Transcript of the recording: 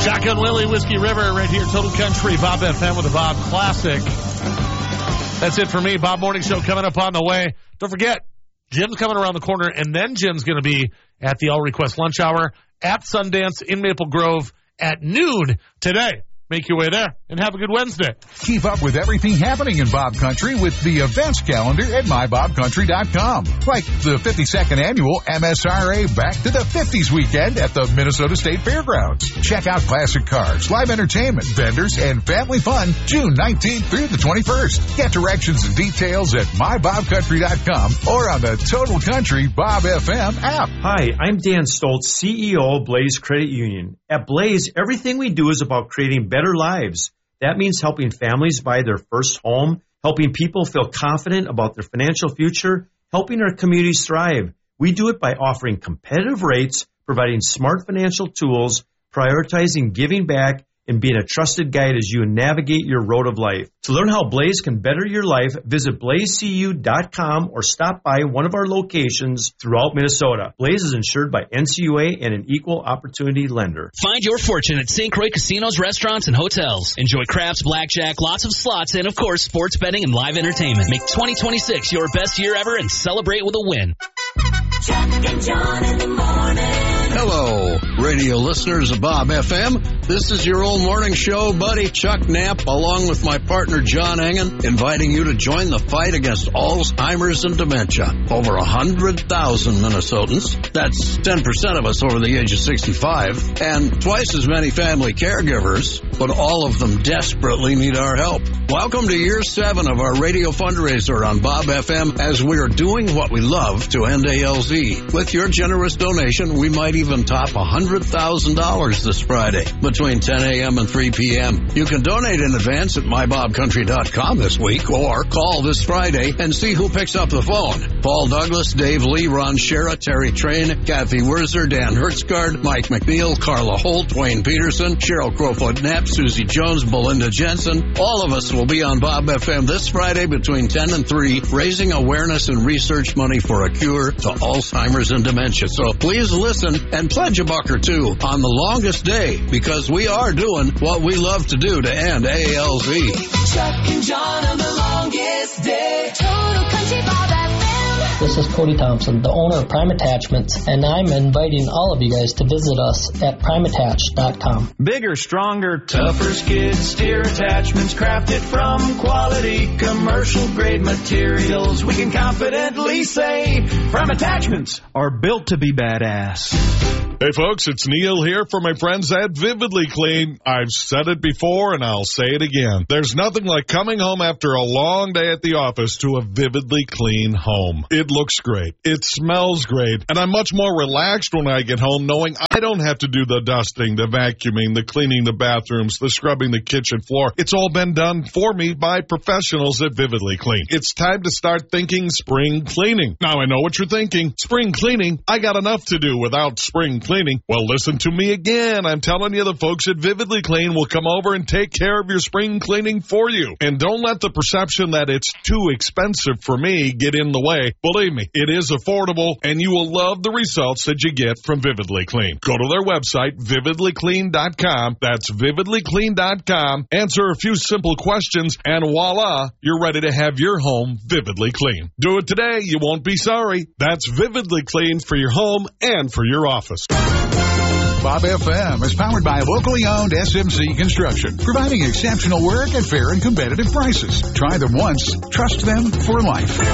Shotgun Willie, Whiskey River, right here, Total Country, Bob FM with the Bob Classic. That's it for me. Bob Morning Show coming up on the way. Don't forget, Jim's coming around the corner, and then Jim's going to be at the All Request Lunch Hour at Sundance in Maple Grove at noon today. Make your way there and have a good Wednesday. Keep up with everything happening in Bob Country with the events calendar at mybobcountry.com. Like the 52nd annual MSRA Back to the 50s weekend at the Minnesota State Fairgrounds. Check out classic cars, live entertainment, vendors, and family fun June 19th through the 21st. Get directions and details at mybobcountry.com or on the Total Country Bob FM app. Hi, I'm Dan Stoltz, CEO of Blaze Credit Union. At Blaze, everything we do is about creating better lives. That means helping families buy their first home, helping people feel confident about their financial future, helping our communities thrive. We do it by offering competitive rates, providing smart financial tools, prioritizing giving back, and being a trusted guide as you navigate your road of life. To learn how Blaze can better your life, visit blazecu.com or stop by one of our locations throughout Minnesota. Blaze is insured by NCUA and an equal opportunity lender. Find your fortune at St. Croix Casinos, Restaurants, and Hotels. Enjoy craps, blackjack, lots of slots, and, of course, sports betting and live entertainment. Make 2026 your best year ever and celebrate with a win. Chuck and John in the morning. Hello, radio listeners of Bob FM. This is your old morning show buddy, Chuck Knapp, along with my partner, John Engen, inviting you to join the fight against Alzheimer's and dementia. Over 100,000 Minnesotans, that's 10% of us over the age of 65, and twice as many family caregivers, but all of them desperately need our help. Welcome to year 7 of our radio fundraiser on Bob FM as we are doing what we love to end ALZ. With your generous donation, we might even top $100,000 this Friday between 10 a.m. and 3 p.m. You can donate in advance at mybobcountry.com this week or call this Friday and see who picks up the phone. Paul Douglas, Dave Lee, Ron Shera, Terry Train, Kathy Werzer, Dan Hertzgard, Mike McNeil, Carla Holt, Wayne Peterson, Cheryl Crowfoot Knapp, Susie Jones, Belinda Jensen. All of us will be on Bob FM this Friday between 10 and 3, raising awareness and research money for a cure to Alzheimer's and dementia. So please listen and pledge $1 or $2 on the longest day, because we are doing what we love to do to end ALZ. Chuck and John on the longest day. Total Country Bob FM. This is Cody Thompson, the owner of Prime Attachments, and I'm inviting all of you guys to visit us at primeattach.com. Bigger, stronger, tougher skid steer attachments crafted from quality commercial-grade materials. We can confidently say Prime Attachments are built to be badass. Hey folks, it's Neil here for my friends at Vividly Clean. I've said it before and I'll say it again. There's nothing like coming home after a long day at the office to a Vividly Clean home. It looks great. It smells great. And I'm much more relaxed when I get home knowing I don't have to do the dusting, the vacuuming, the cleaning the bathrooms, the scrubbing the kitchen floor. It's all been done for me by professionals at Vividly Clean. It's time to start thinking spring cleaning. Now I know what you're thinking. Spring cleaning? I got enough to do without spring cleaning. Well, listen to me again. I'm telling you, the folks at Vividly Clean will come over and take care of your spring cleaning for you. And don't let the perception that it's too expensive for me get in the way. Believe me, it is affordable, and you will love the results that you get from Vividly Clean. Go to their website, vividlyclean.com. That's vividlyclean.com. Answer a few simple questions, and voila, you're ready to have your home vividly clean. Do it today. You won't be sorry. That's Vividly Clean for your home and for your office. Bob FM is powered by locally owned SMC Construction, providing exceptional work at fair and competitive prices. Try them once, trust them for life.